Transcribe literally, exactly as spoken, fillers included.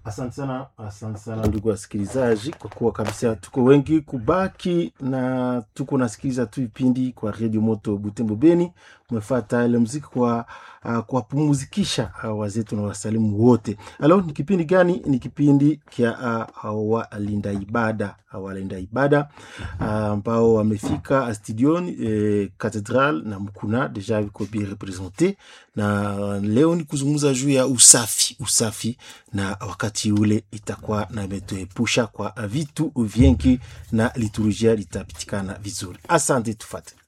Asante sana, asante sana ndugu wasikilizaji, kwa kuwa kabisa tuko wengi kubaki na tuko nasikiliza tu vipindi kwa Radio Moto Butembo Beni. Mmefuata ile muziki kwa uh, kwa pumzikisha uh, wazetu na wasalimu wote. Alo, ni kipindi gani? Ni kipindi kia uh, walinda ibada, uh, walinda ibada ambao uh, wamefika studioni eh, Cathedral na Mkuna deja viko bien representé, na leo ni kuzungumza juu ya usafi, usafi na wakati ule itakuwa na imetuepusha kwa vitu vingi na liturujia litapitikana vizuri. Asante, tufate.